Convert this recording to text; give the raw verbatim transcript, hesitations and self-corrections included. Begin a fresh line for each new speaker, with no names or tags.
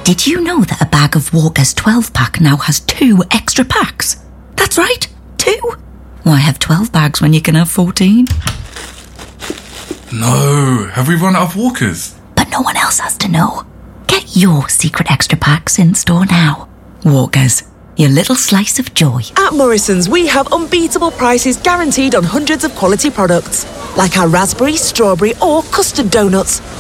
Did you know that a bag of Walker's twelve pack now has two extra packs? That's right, two. Why have twelve bags when you can have fourteen?
No, have we run out of Walkers?
But no one else has to know. Get your secret extra packs in store now. Walkers, your little slice of joy.
At Morrison's, we have unbeatable prices guaranteed on hundreds of quality products, like our raspberry, strawberry or custard donuts.